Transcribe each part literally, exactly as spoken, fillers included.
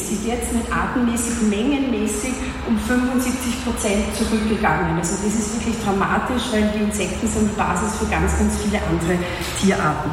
mengenmäßig jetzt, nicht artenmäßig, mengenmäßig um fünfundsiebzig Prozent zurückgegangen. Also das ist wirklich dramatisch, weil die Insekten sind die Basis für ganz, ganz viele andere Tierarten.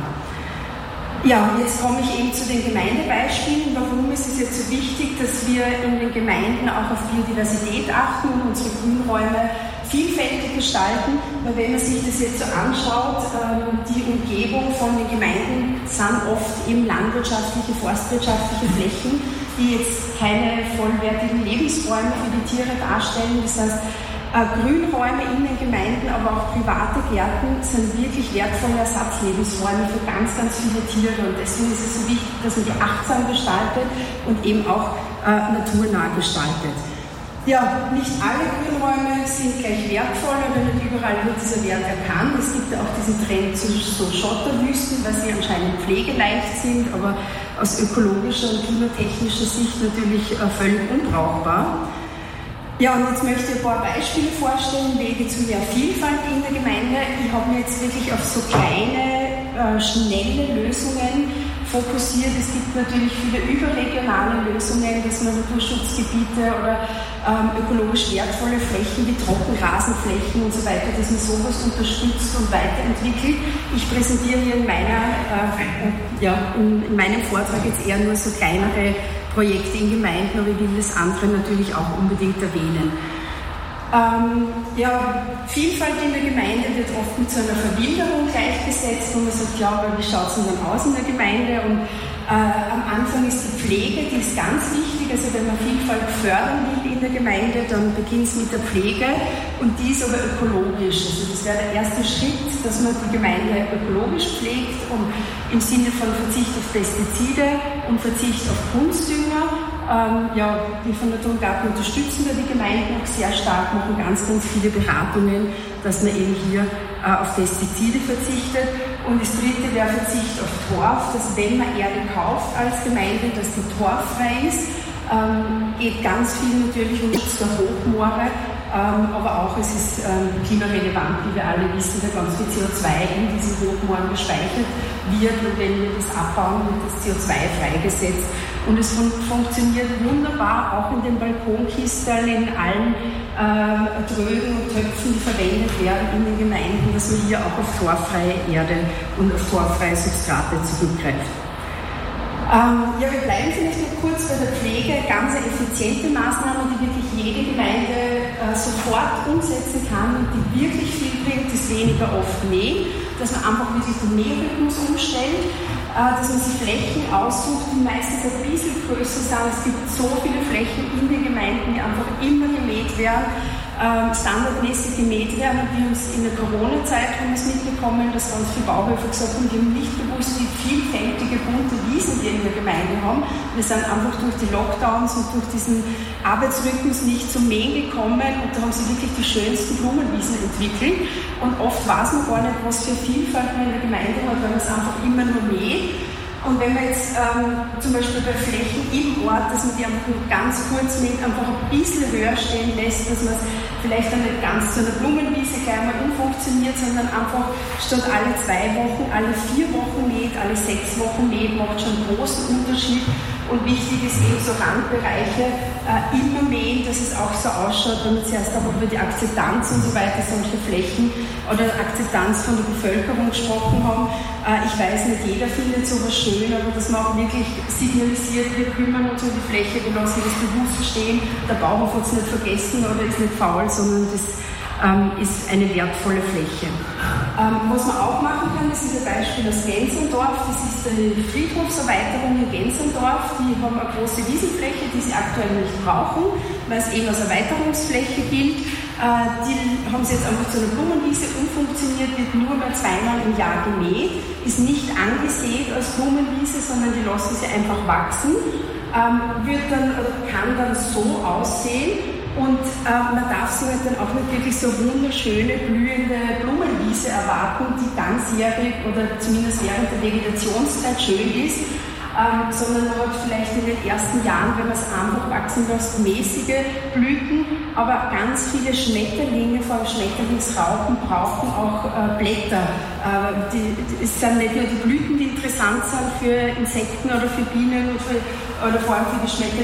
Ja, jetzt komme ich eben zu den Gemeindebeispielen. Warum ist es jetzt so wichtig, dass wir in den Gemeinden auch auf Biodiversität achten und unsere Grünräume vielfältig gestalten? Weil wenn man sich das jetzt so anschaut, die Umgebung von den Gemeinden sind oft eben landwirtschaftliche, forstwirtschaftliche Flächen, die jetzt keine vollwertigen Lebensräume für die Tiere darstellen. Das heißt, Grünräume in den Gemeinden, aber auch private Gärten sind wirklich wertvolle Ersatzlebensräume für ganz, ganz viele Tiere. Und deswegen ist es so wichtig, dass man die achtsam gestaltet und eben auch äh, naturnah gestaltet. Ja, nicht alle Grünräume sind gleich wertvoll oder nicht überall wird dieser Wert erkannt. Es gibt ja auch diesen Trend zu so Schotterwüsten, weil sie anscheinend pflegeleicht sind, aber aus ökologischer und klimatechnischer Sicht natürlich äh, völlig unbrauchbar. Ja, und jetzt möchte ich ein paar Beispiele vorstellen, Wege zu mehr Vielfalt in der Gemeinde. Ich habe mich jetzt wirklich auf so kleine, äh, schnelle Lösungen fokussiert. Es gibt natürlich viele überregionale Lösungen, dass man Naturschutzgebiete oder ähm, ökologisch wertvolle Flächen wie Trockenrasenflächen und so weiter, dass man sowas unterstützt und weiterentwickelt. Ich präsentiere hier in, meiner, äh, ja, in, in meinem Vortrag jetzt eher nur so kleinere Projekte in Gemeinden, aber ich will das andere natürlich auch unbedingt erwähnen. Ähm, ja, Vielfalt in der Gemeinde wird oft mit so einer Verwilderung gleichgesetzt, wo man sagt, ja, aber wie schaut es denn dann aus in der Gemeinde? Und äh, am Anfang ist die Pflege, die ist ganz wichtig, also wenn man Vielfalt fördern will in der Gemeinde, dann beginnt es mit der Pflege und die ist aber ökologisch. Also das wäre der erste Schritt, dass man die Gemeinde ökologisch pflegt und im Sinne von Verzicht auf Pestizide und Verzicht auf Kunstdünger. Ähm, ja, die von der Turmgarten unterstützen da die Gemeinden auch sehr stark, machen ganz, ganz viele Beratungen, dass man eben hier äh, auf Pestizide verzichtet. Und das dritte wäre Verzicht auf Torf, dass wenn man Erde kauft als Gemeinde, dass die torffrei ist. Ähm, geht ganz viel natürlich um Schutz der Hochmoore, ähm, aber auch es ist ähm, klimarelevant, wie wir alle wissen, da ganz viel C O zwei in diesen Hochmooren gespeichert wird und wenn wir das abbauen, wird das C O zwei freigesetzt. Und es fun- funktioniert wunderbar, auch in den Balkonkisteln, in allen ähm, Trögen und Töpfen, die verwendet werden in den Gemeinden, dass man hier auch auf torffreie Erde und auf torffreie Substrate zurückgreift. Ähm, ja, wir bleiben vielleicht noch kurz bei der Pflege. Ganz eine effiziente Maßnahme, die wirklich jede Gemeinde äh, sofort umsetzen kann und die wirklich viel bringt, ist weniger oft mähen, dass man einfach wirklich den Mährhythmus umstellt, äh, dass man sich Flächen aussucht, die meistens ein bisschen größer sind. Es gibt so viele Flächen in den Gemeinden, die einfach immer gemäht werden, äh, standardmäßig gemäht werden. Und wir haben es in der Corona-Zeit haben wir es mitbekommen, dass ganz viele Bauhöfe gesagt haben, die haben nicht gewusst, wie vielfältige bunte Wiesen wir in der Gemeinde haben. Wir sind einfach durch die Lockdowns und durch diesen Arbeitsrhythmus nicht zum Mähen gekommen und da haben sie wirklich die schönsten Blumenwiesen entwickelt. Und oft weiß man gar nicht, was für Vielfalt man in der Gemeinde hat, weil man es einfach immer nur mäht. Und wenn man jetzt ähm, zum Beispiel bei Flächen im Ort, dass man die einfach nur ganz kurz mäht, einfach ein bisschen höher stehen lässt, dass man es vielleicht dann nicht ganz zu einer Blumenwiese gleich mal umfunktioniert, sondern einfach statt alle zwei Wochen, alle vier Wochen mäht, alle sechs Wochen mäht, macht schon einen großen Unterschied. Und wichtig ist eben so Randbereiche äh, immer mähen, dass es auch so ausschaut, wenn wir zuerst auch über die Akzeptanz und so weiter solche Flächen oder Akzeptanz von der Bevölkerung gesprochen haben. Äh, ich weiß nicht, jeder findet sowas schön, aber dass man auch wirklich signalisiert, wir kümmern uns um die Fläche, wir lassen das bewusst stehen, der Bauhof hat es nicht vergessen oder ist nicht faul, sondern das ähm, ist eine wertvolle Fläche. Ähm, was man auch machen kann, das ist ein Beispiel aus Gensendorf, das ist die Friedhofserweiterung in Gensendorf, die haben eine große Wiesenfläche, die sie aktuell nicht brauchen, weil es eben als Erweiterungsfläche gilt. Äh, die haben sie jetzt einfach zu einer Blumenwiese umfunktioniert, wird nur mal zweimal im Jahr gemäht, ist nicht angesät als Blumenwiese, sondern die lassen sie einfach wachsen, ähm, wird dann, oder kann dann so aussehen. Und äh, man darf sich halt dann auch nicht wirklich so wunderschöne, blühende Blumenwiese erwarten, die ganzjährig oder zumindest während der Vegetationszeit schön ist, ähm, sondern man hat vielleicht in den ersten Jahren, wenn man es einfach wachsen lässt, mäßige Blüten, aber ganz viele Schmetterlinge, vor allem Schmetterlingsraupen, brauchen auch äh, Blätter. Äh, die, die, es sind nicht nur die Blüten, die interessant sind für Insekten oder für Bienen und für, oder vor allem für die Schmetterlinge,